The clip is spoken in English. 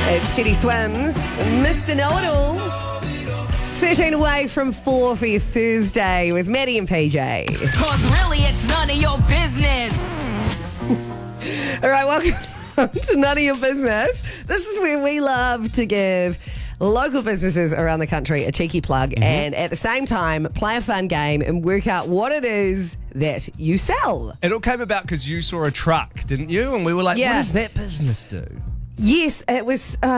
It's Teddy Swims, Mr. Know-It-All. 13 away from 4 for your Thursday with Maddie and PJ. Cause really it's none of your business. All right, welcome to None of Your Business. This is where we love to give local businesses around the country a cheeky plug and at the same time play a fun game and work out what it is that you sell. It all came about because you saw a truck, didn't you? And we were like, Yeah. what does that business do? Yes, it was